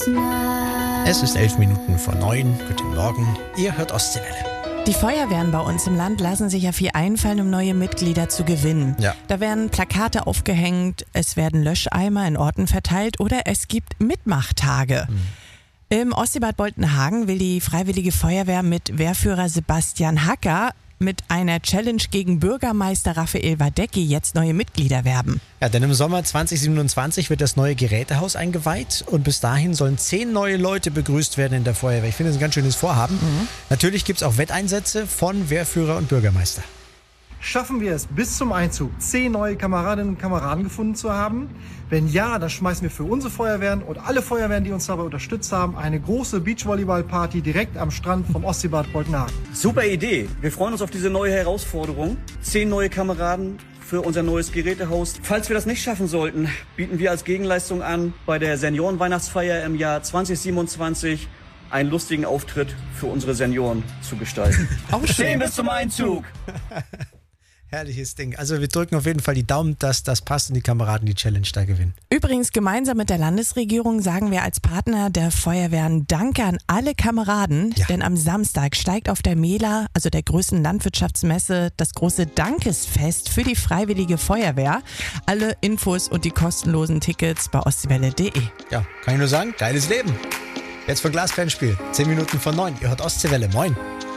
Es ist 11 Minuten vor 9. Guten Morgen. Ihr hört Ostseewelle. Die Feuerwehren bei uns im Land lassen sich ja viel einfallen, um neue Mitglieder zu gewinnen. Ja. Da werden Plakate aufgehängt, es werden Löscheimer in Orten verteilt oder es gibt Mitmachtage. Im Ostseebad Boltenhagen will die Freiwillige Feuerwehr mit Wehrführer Sebastian Hacker mit einer Challenge gegen Bürgermeister Raphael Wadecki jetzt neue Mitglieder werben. Ja, denn im Sommer 2027 wird das neue Gerätehaus eingeweiht und bis dahin sollen 10 neue Leute begrüßt werden in der Feuerwehr. Ich finde das ein ganz schönes Vorhaben. Natürlich gibt es auch Wetteinsätze von Wehrführer und Bürgermeister. Schaffen wir es bis zum Einzug, 10 neue Kameradinnen und Kameraden gefunden zu haben? Wenn ja, dann schmeißen wir für unsere Feuerwehren und alle Feuerwehren, die uns dabei unterstützt haben, eine große Beachvolleyball-Party direkt am Strand vom Ostseebad Boltenhagen. Super Idee. Wir freuen uns auf diese neue Herausforderung. 10 neue Kameraden für unser neues Gerätehaus. Falls wir das nicht schaffen sollten, bieten wir als Gegenleistung an, bei der Seniorenweihnachtsfeier im Jahr 2027 einen lustigen Auftritt für unsere Senioren zu gestalten. Auch schön. Bis zum Einzug. Herrliches Ding. Also wir drücken auf jeden Fall die Daumen, dass das passt und die Kameraden die Challenge da gewinnen. Übrigens, gemeinsam mit der Landesregierung sagen wir als Partner der Feuerwehren Danke an alle Kameraden, Ja. denn am Samstag steigt auf der MELA, also der größten Landwirtschaftsmesse, das große Dankesfest für die Freiwillige Feuerwehr. Alle Infos und die kostenlosen Tickets bei ostseewelle.de. Ja, kann ich nur sagen, geiles Leben. Jetzt für Glasfernspiel. 10 Minuten vor 9. Ihr hört Ostseewelle. Moin.